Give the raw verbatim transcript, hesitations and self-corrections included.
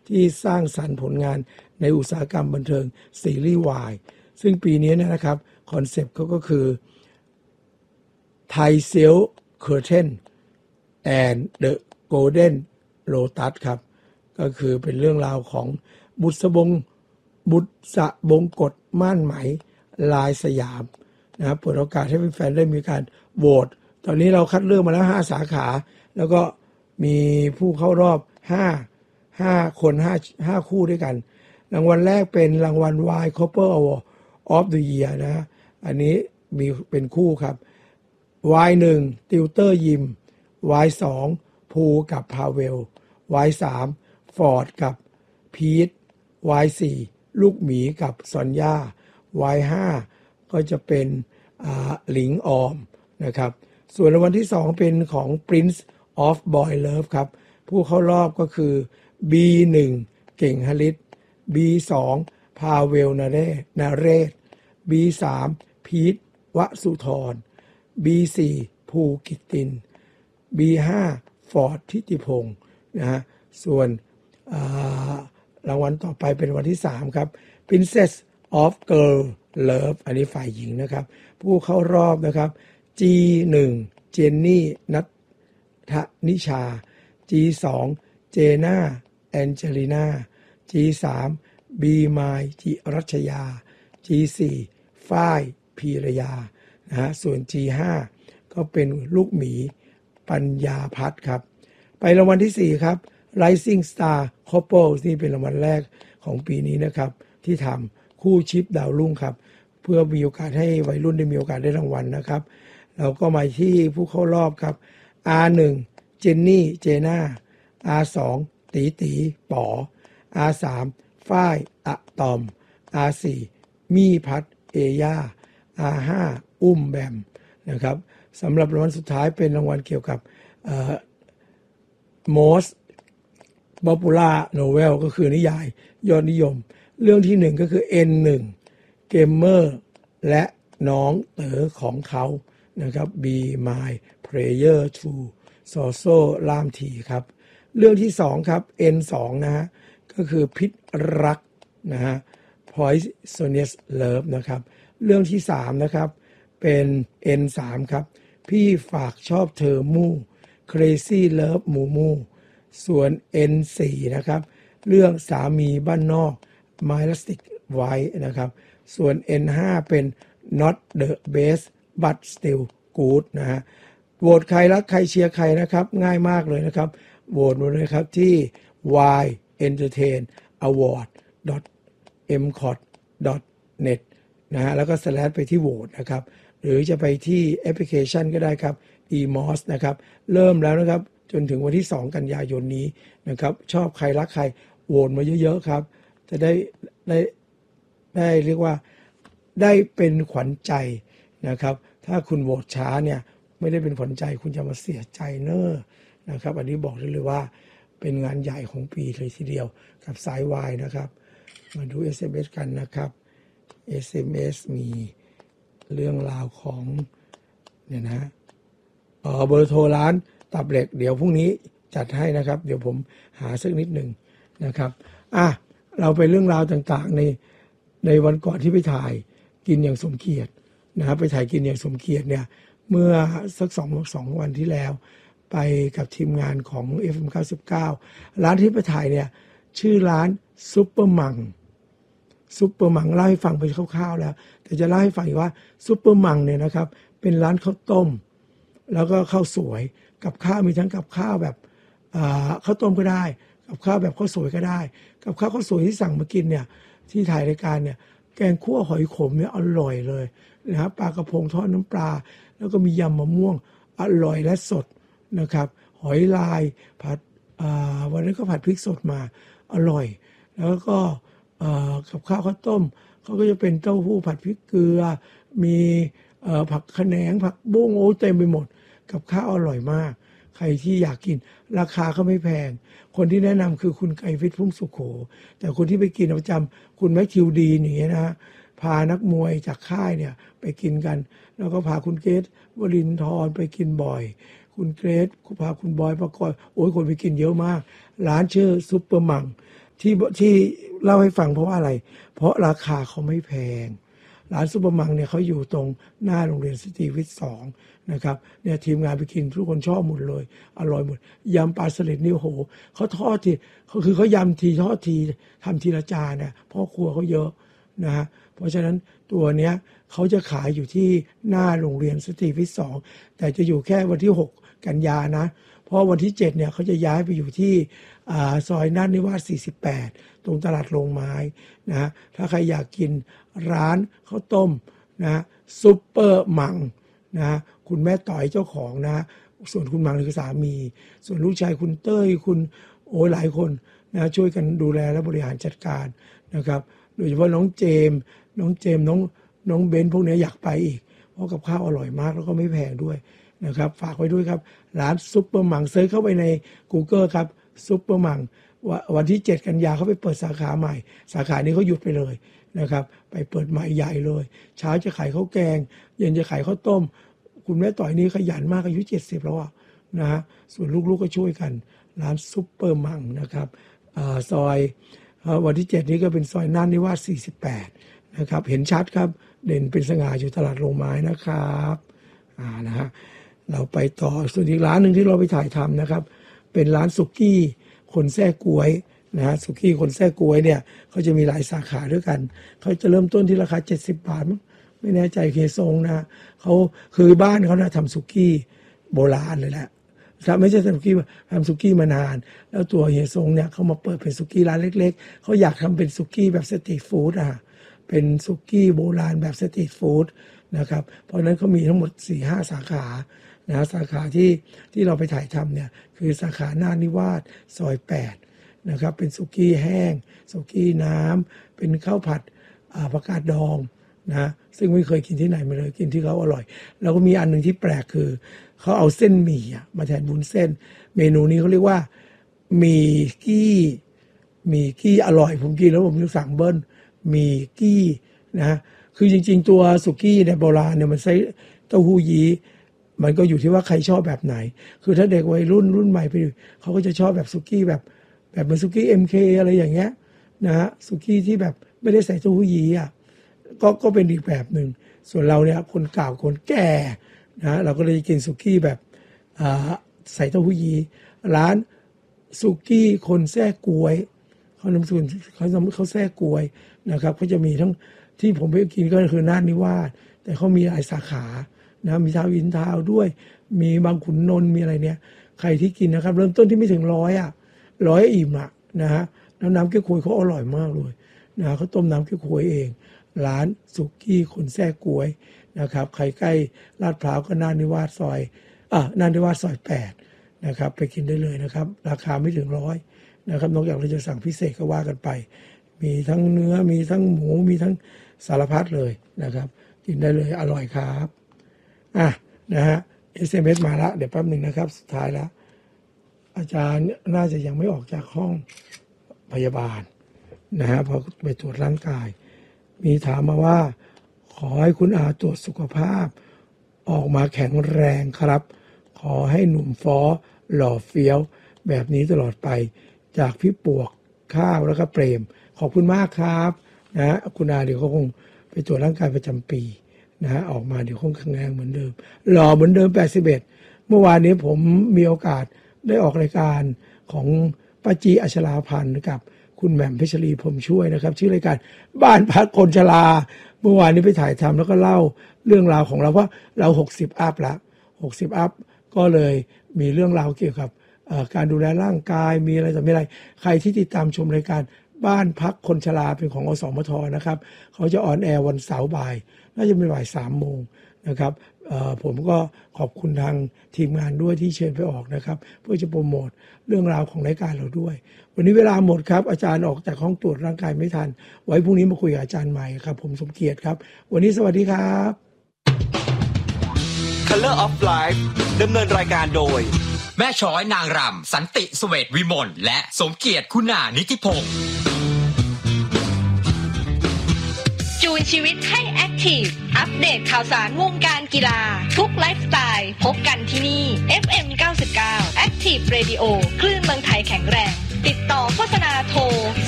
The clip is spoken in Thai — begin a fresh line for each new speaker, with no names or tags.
ที่สร้างสรรค์ผลงานในอุตสาหกรรมบันเทิงซีรีส์วายซึ่งปีนี้นะครับคอนเซปต์เขาก็คือ Thai Silk Curtain and the Golden Lotus ครับก็คือเป็นเรื่องราวของบุษบงบุษบงกฎม่านไหมลายสยามนะครับเปิดโอกาสให้แฟนๆได้มีการโหวตตอนนี้เราคัดเลือกมาแล้วห้าสาขาแล้วก็มีผู้เข้ารอบห้า ห้าคนห้า ห้าคู่ด้วยกันรางวัลแรกเป็นรางวัล Y Couple Award of the Year นะอันนี้มีเป็นคู่ครับ วาย หนึ่ง ติวเตอร์ยิม วาย สอง ภูกับพาเวล วาย สาม ฟอร์ดกับพีท วาย สี่ ลูกหมีกับซอนย่า วาย ห้า ก็จะเป็นหลิงออมนะครับส่วนรางวัลที่สองเป็นของ Prince of Boy Love ครับผู้เข้ารอบก็คือ บี หนึ่ง เก่งฮลิต บี สอง พาเวลนาเรศนาเรศ บี สาม พีทวสุธร บี สี่ ภูกิตติน บี ห้า ฟอร์ดทิติพงศ์นะฮะส่วนรางวัลต่อไปเป็นวันที่สามครับ Princess of Girl Love อันนี้ฝ่ายหญิงนะครับผู้เข้ารอบนะครับ จี หนึ่ง เจนนี่นัทนิชา จี สอง เจน่าแองเจลิน่า จี สาม บีมายจิรัชยา จี สี่ ฝ้ายพีรยานะฮะส่วน จี ห้า ก็เป็นลูกหมีปัญญาพัฒน์ครับไปรางวัลที่สี่ครับ Rising Star Couple นี่เป็นรางวัลแรกของปีนี้นะครับที่ทำคู่ชิปดาวรุ่งครับเพื่อมีโอกาสให้วัยรุ่นได้มีโอกาสได้รางวัลนะครับเราก็มาที่ผู้เข้ารอบครับ อาร์ หนึ่ง เจนนี่เจน่า อาร์ สอง ตีตีป๋อ อาร์ สาม ฝ้ายอะตอม อาร์ สี่ มี่พัดเอย่า อาร์ ห้า อุ้มแบมนะครับสำหรับรางวัลสุดท้ายเป็นรางวัลเกี่ยวกับเอ่อ Most Popular Novel ก็คือนิยายยอดนิยมเรื่องที่หนึ่งก็คือ เอ็น หนึ่ง Gamer และน้องเต๋อของเขานะครับ Be My Player ทู ซอโซ่ล่ามทีครับเรื่องที่สองครับ เอ็น สอง นะฮะก็คือพิษรักนะฮะ Poisonous Love นะครับเรื่องที่สามนะครับเป็น เอ็น สาม ครับพี่ฝากชอบเธอมู่ Crazy Love มูมูส่วน เอ็น สี่ นะครับเรื่องสามีบ้านนอก Mylastic White นะครับส่วน เอ็น ห้า เป็น Not the Best but Still Good นะฮะโหวตใครรักใครเชียร์ใครนะครับง่ายมากเลยนะครับโหวตมาเลยครับที่ y entertain award m c o t net นะฮะแล้วก็ slash ไปที่โหวตนะครับหรือจะไปที่แอปพลิเคชันก็ได้ครับ อี มอส นะครับเริ่มแล้วนะครับจนถึงวันที่สองกันยายนนี้นะครับชอบใครรักใครโหวตมาเยอะๆครับจะได้ได้ได้เรียกว่าได้เป็นขวัญใจนะครับถ้าคุณโหวตช้าเนี่ยไม่ได้เป็นขวัญใจคุณจะมาเสียใจเนอะนะครับอันนี้บอกได้เลยว่าเป็นงานใหญ่ของปีเลยทีเดียวกับสายวายนะครับมาดู เอส เอ็ม เอส กันนะครับ เอส เอ็ม เอส มีเรื่องราวของเนี่ยนะเออเบอร์โทรร้านตับเหล็กเดี๋ยวพรุ่งนี้จัดให้นะครับเดี๋ยวผมหาสักนิดหนึ่งนะครับอ่ะเราไปเรื่องราวต่างๆในในวันก่อนที่ไปถ่ายกินอย่างสมเกียรตินะครับไปถ่ายกินอย่างสมเกียรติเนี่ยเมื่อสักสองสองวันที่แล้วไปกับทีมงานของ เอฟ เอ็ม เก้าสิบเก้า ร้านที่ไปถ่ายเนี่ยชื่อร้านซุปเปอร์มังซุปเปอร์มังเล่าให้ฟังไปคร่าวๆแล้วแต่จะเล่าให้ฟังอีกว่าซุปเปอร์มังเนี่ยนะครับเป็นร้านข้าวต้มแล้วก็ข้าวสวยกับข้าวมีทั้งกับข้าวแบบข้าวต้มก็ได้กับข้าวแบบข้าวสวยก็ได้กับข้าวข้าวสวยที่สั่งมากินเนี่ยที่ถ่ายรายการเนี่ยแกงคั่วหอยขมเนี่ยอร่อยเลยนะครับปลากระพงทอดน้ำปลาแล้วก็มียำมะม่วงอร่อยและสดนะครับหอยลายผัดวันนี้ก็ผัดพริกสดมาอร่อยแล้วก็กับข้าวข้าวต้มเขาก็จะเป็นเต้าหู้ผัดพริกเกลือมีผักขะแหนงผักบุ้งโอ้เต็มไปหมดกับข้าวอร่อยมากใครที่อยากกินราคาก็ไม่แพงคนที่แนะนำคือคุณไกรวิทย์พุ่มสุขโขแต่คนที่ไปกินประจำคุณแมคคิวดีอย่างเงี้ยนะพานักมวยจากค่ายเนี่ยไปกินกันแล้วก็พาคุณเกรทวรินทร์ไปกินบ่อยคุณเกรทพาคุณบอยประกอบโอ้ยคนไปกินเยอะมากร้านชื่อซุปเปอร์มังที่ที่เล่าให้ฟังเพราะว่าอะไรเพราะราคาเขาไม่แพงร้านซุปเปอร์มังเนี่ยเขาอยู่ตรงหน้าโรงเรียนสตรีวิทย์สองนะครับเนี่ยทีมงานไปกินทุกคนชอบหมดเลยอร่อยหมดยำปลาสลิดนี่โหเขาทอดทีเขาคือเขายำทีทอดทีทำทีละจานเนี่ยพ่อครัวเขาเยอะนะฮะเพราะฉะนั้นตัวเนี้ยเขาจะขายอยู่ที่หน้าโรงเรียนสตรีวิทย์สองแต่จะอยู่แค่วันที่หกกันยานะเพราะวันที่เจ็ดเนี่ยเขาจะย้ายไปอยู่ที่ซอยนาฏนิวาสสี่สิบแปดตรงตลาดโรงไม้นะถ้าใครอยากกินร้านข้าวต้มนะซุปเปอร์มังนะคุณแม่ต่อยเจ้าของนะส่วนคุณมังคือสามีส่วนลูกชายคุณเต้ยคุณโอ้หลายคนนะช่วยกันดูแลและบริหารจัดการนะครับโดยเฉพาะน้องเจมน้องเจมน้องน้องเบนพวกนี้อยากไปอีกเพราะกับข้าวอร่อยมากแล้วก็ไม่แพงด้วยนะครับฝากไว้ด้วยครับร้านซุปเปอร์มังเซิร์ชเข้าไปใน Google ครับซุปเปอร์มังวันที่เจ็ดกันยาเขาไปเปิดสาขาใหม่สาขานี้เขาหยุดไปเลยนะครับไปเปิดใหม่ใหญ่เลยเช้าจะขายข้าวแกงเย็นจะขายข้าวต้มคุณแม่ต่อยนี้ขยันมากอายุเจ็ดสิบแล้วอ่ะนะฮะส่วนลูกๆ ก, ก็ช่วยกันร้านซุปเปอร์มังนะครับอ่าซอยวันที่เจ็ดนี้ก็เป็นซอยนาฏนิวาสสี่สิบแปดนะครับเห็นชัดครับเด่นเป็นสง่าอยู่ตลาดโรงไม้นะครับอ่านะฮะเราไปต่อส่วนอีกร้านหนึ่งที่เราไปถ่ายทำนะครับเป็นร้านสุกี้คนแซ่กล้วยนะฮะสุกี้คนแซ่กล้วยเนี่ยเขาจะมีหลายสาขาด้วยกันเขาจะเริ่มต้นที่ราคาเจ็ดสิบบาทไม่แน่ใจเคซงนะเขาคือบ้านเขานะทำสุกี้โบราณเลยแหละถ้าไม่ใช่ทำสุกี้ทำสุกี้มานานแล้วตัวเฮียซงเนี่ยเขามาเปิดเป็นสุกี้ร้านเล็กๆเขาอยากทำเป็นสุกี้แบบสตรีทฟู้ดอ่ะเป็นสุกี้โบราณแบบสตรีทฟู้ดนะครับเพราะนั้นเขามีทั้งหมด สี่ห้า สาขานะสาขาที่ที่เราไปถ่ายทำเนี่ยคือสาขานาฏนิวาสซอยแปดนะครับเป็นสุกี้แห้งสุกี้น้ำเป็นข้าวผัดผักกาดดองนะซึ่งไม่เคยกินที่ไหนมาเลยกินที่เขาอร่อยแล้วก็มีอันหนึ่งที่แปลกคือเขาเอาเส้นหมี่มาแทนวุ้นเส้นเมนูนี้เขาเรียกว่าหมี่กี้หมี่กี้อร่อยผมกินแล้วผมยังสั่งเบิ้ลหมี่กี้นะคือจริงๆตัวสุกี้ในโบราณเนี่ยมันใช้เต้าหู้ยี้มันก็อยู่ที่ว่าใครชอบแบบไหนคือถ้าเด็กวัยรุ่นรุ่นใหม่ไปเขาก็จะชอบแบบสุกี้แบบแบบเหมือนสุกี้ เอ็ม เค อะไรอย่างเงี้ยนะฮะสุกี้ที่แบบไม่ได้ใส่เต้าหู้ยี้อ่ะก็ก็เป็นอีกแบบหนึ่งส่วนเราเนี่ยคนเก่าคนแก่นะเราก็เลยกินสุกี้แบบใส่เต้าหู้ยี้ร้านสุกี้คนแซ่กล้วยเขานำส่วนเขาเขาแซ่กล้วยนะครับเขาจะมีทั้งที่ผมไปกินก็คือนาฏนิวาสแต่เขามีหลายสาขานะมีทาวน์อินทาวน์ด้วยมีบางขุนนนท์มีอะไรเนี่ยใครที่กินนะครับเริ่มต้นที่ไม่ถึงร้อยอ่ะร้อยอิ่มอ่ะนะฮะแล้วน้ำเก๊กฮวยเขาอร่อยมากเลยนะเขาต้มน้ำเก๊กฮวยเองร้านสุกี้คนแซ่กล้วยนะครับใครใกล้ลาดพร้าวก็นาฏนิวาสซอยอ่ะนาฏนิวาสซอยแปดนะครับไปกินได้เลยนะครับราคาไม่ถึงร้อยนะครับนอกจากเราจะสั่งพิเศษก็ว่ากันไปมีทั้งเนื้อมีทั้งหมูมีทั้งสารพัดเลยนะครับกินได้เลยอร่อยครับอ่ะนะฮะ เอส เอ็ม เอส มาละเดี๋ยวแป๊บหนึ่งนะครับสุดท้ายแล้วอาจารย์น่าจะยังไม่ออกจากห้องพยาบาลนะฮะพอไปตรวจร่างกายมีถามมาว่าขอให้คุณอาตรวจสุขภาพออกมาแข็งแรงครับขอให้หนุ่มฟ้อหล่อเฟี้ยวแบบนี้ตลอดไปจากพี่ปวกข้าวแล้วก็เปรมขอบคุณมากครับนะฮะคุณอาเดี๋ยวเขาคงไปตรวจร่างกายประจำปีนะฮะออกมาเดี๋ยวคงแข็งแรงเหมือนเดิมหล่อเหมือนเดิมแปดสิบเอ็ดเมื่อวานนี้ผมมีโอกาสได้ออกรายการของป้าจีอัชราพันธ์กับคุณแหม่มเพชรีผมช่วยนะครับชื่อรายการบ้านพักคนชราเมื่อวานนี้ไปถ่ายทำแล้วก็เล่าเรื่องราวของเราว่าเราหกสิบอัพละหกสิบอัพก็เลยมีเรื่องราวเกี่ยวกับการดูแลร่างกายมีอะไรต่อมีอะไรใครที่ติดตามชมรายการบ้านพักคนชราเป็นของอสมทนะครับเขาจะออนแอร์วันเสาร์บ่ายน่าจะเป็นบ่ายสามโมงนะครับผมก็ขอบคุณทางทีมงานด้วยที่เชิญไปออกนะครับเพื่อจะโปรโมทเรื่องราวของรายการเราด้วยวันนี้เวลาหมดครับอาจารย์ออกจากห้องตรวจร่างกายไม่ทันไว้พรุ่งนี้มาคุยกับอาจารย์ใหม่ครับผมสมเกียรติครับวันนี้สวัสดีครับ
Color of Life ดำเนินรายการโดย
แม่ช้อยนางรำสันติเสวตวิมลและสมเกียรติคุณานิติพงศ์
จูนชีวิตให้แอคทีฟอัปเดตข่าวสารวงการกีฬาทุกไลฟ์สไตล์พบกันที่นี่ เอฟ เอ็ม เก้าสิบเก้า Active Radio คลื่นเมืองไทยแข็งแรงติดต่อโฆษณาโทร